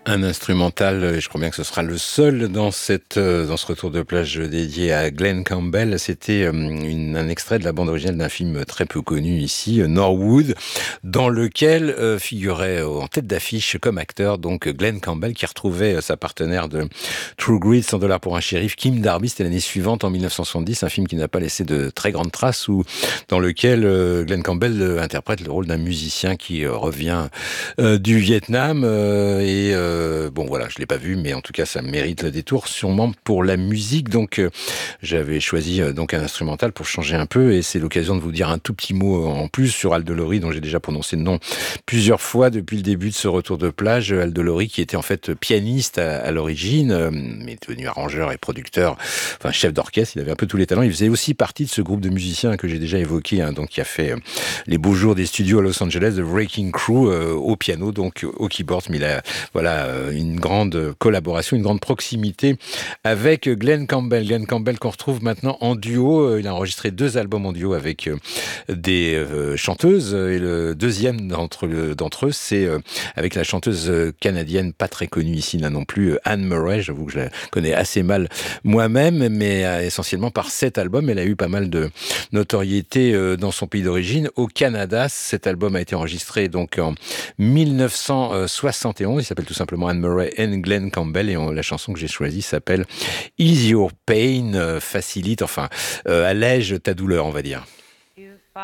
Un instrumental, et je crois bien que ce sera le seul dans dans ce retour de plage dédié à Glenn Campbell. C'était un extrait de la bande originale d'un film très peu connu ici, Norwood, dans lequel figurait en tête d'affiche comme acteur donc Glenn Campbell, qui retrouvait sa partenaire de True Grit, 100 dollars pour un shérif, Kim Darby. C'était l'année suivante, en 1970, un film qui n'a pas laissé de très grandes traces, dans lequel Glenn Campbell interprète le rôle d'un musicien qui revient du Vietnam bon voilà, je l'ai pas vu, mais en tout cas ça mérite le détour, sûrement pour la musique. Donc j'avais choisi donc un instrumental pour changer un peu, et c'est l'occasion de vous dire un tout petit mot en plus sur Aldo Lori, dont j'ai déjà prononcé le nom plusieurs fois depuis le début de ce retour de plage. Aldo Lori, qui était en fait pianiste à l'origine, mais devenu arrangeur et producteur, enfin chef d'orchestre. Il avait un peu tous les talents. Il faisait aussi partie de ce groupe de musiciens que j'ai déjà évoqué, donc qui a fait les beaux jours des studios à Los Angeles, The Wrecking Crew, au piano, donc au keyboard. Mais il a une grande collaboration, une grande proximité avec Glenn Campbell. Glenn Campbell qu'on retrouve maintenant en duo. Il a enregistré 2 albums en duo avec des chanteuses, et le deuxième d'entre eux, c'est avec la chanteuse canadienne pas très connue ici là non plus, Anne Murray. J'avoue que je la connais assez mal moi-même, mais essentiellement par cet album. Elle a eu pas mal de notoriété dans son pays d'origine, au Canada. Cet album a été enregistré donc en 1971. Il s'appelle tout simplement Anne Murray and Glenn Campbell, et la chanson que j'ai choisie s'appelle Ease Your Pain, facilite, allège ta douleur, on va dire.